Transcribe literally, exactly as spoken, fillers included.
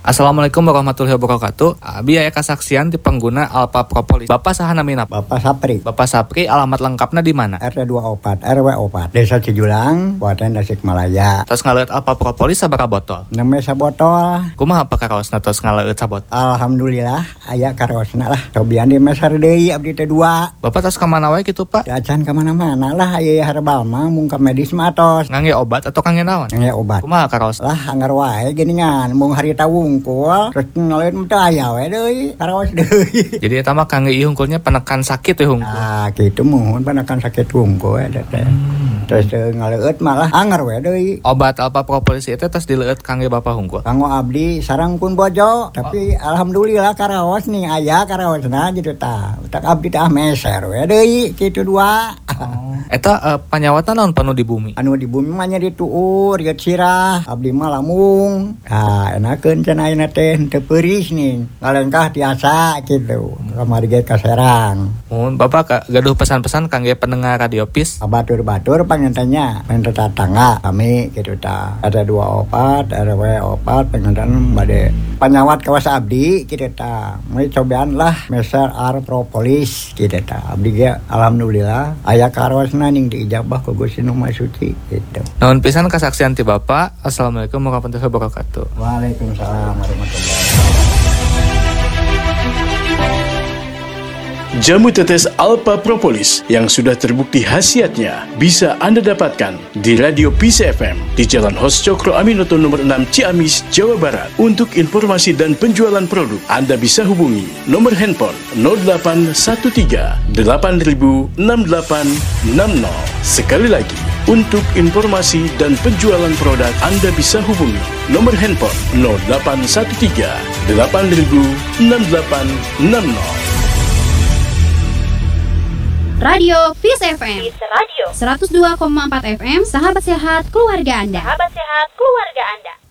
Assalamualaikum warahmatullahi wabarakatuh. Abi aya kasaksian di pengguna Alpha Propolis. Bapak saha namina? Bapak Sapri. Bapak Sapri, alamat lengkapnya di mana? R T dua puluh empat R W empat Desa Cijulang, Kabupaten Tasikmalaya. Tos ngaleut Alpha Propolis sabaraha botol? Nembe sabotol. Kumaha apa karaosna tos ngaleut sabotol? Alhamdulillah aya karaosna lah. Cobian di mesar deui abdi teh dua. Bapak tos ka mana wae kitu, Pak? Acan ka mana-mana lah aya herbal mah mung ka medis mah tos. Ngangge obat atau kangge naon? Ngangge obat. Kumaha karaos? Lah anggar wae geuningan mung harita wungkul terus ngaleut teh aya we deui karaos deui. Jadi eta mah kangge ieu hungkulnya penekan sakit we hungkul. Ah kitu muhun penekan sakit wungkul eta teh. Terus ngaleut malah anggar we deui. Obat Alpha Propolis itu tos dileueut kangge Bapak hungkul. Kanggo abdi sareng pun bojo, tapi oh. Alhamdulillah karaos nih aya karaosna gitu tah. Tak abdi tah meser we deui kitu dua. Oh. Eta uh, panyawatan naon panu di bumi? Anu di bumi mah nya dituur ieu sirah, abdi mah lamung. Tah enakeun cenah ayeuna teh teu peuris nih. Ngalengkah tiasa kitu. Kamari ge ka Serang. Mun Bapak ka, gaduh pesan-pesan kangge pendengar Radio Peace. Batur-batur pangentenya, pengen tetangga kami kitu tah. Ada dua opat, R W opat pengen bade panyawat kawas abdi kitu tah. Mulai cobaan lah meser Alpha Propolis kitu tah. Abdi ge alhamdulillah aya karosna ning diijabah ku Gusti Nu Maha Suci kitu. Nuhun pisan kasaksian ti Bapak. Assalamualaikum warahmatullahi wabarakatuh. Waalaikumsalam warahmatullahi wabarakatuh. Jamu tetes Alpha Propolis yang sudah terbukti khasiatnya bisa Anda dapatkan di Radio Peace F M di Jalan Hos Cokro Aminoto nomor enam Ciamis, Jawa Barat. Untuk informasi dan penjualan produk, Anda bisa hubungi nomor handphone nol delapan satu tiga delapan nol enam delapan enam nol. Sekali lagi, untuk informasi dan penjualan produk, Anda bisa hubungi nomor handphone nol delapan satu tiga delapan nol enam delapan enam nol. Radio Peace F M Peace Radio seratus dua koma empat F M, sahabat sehat keluarga Anda. Sahabat sehat keluarga Anda.